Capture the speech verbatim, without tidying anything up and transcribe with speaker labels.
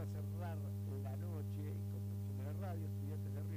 Speaker 1: para cerrar la noche en Construcciones de Radio, Estudiantes de Río.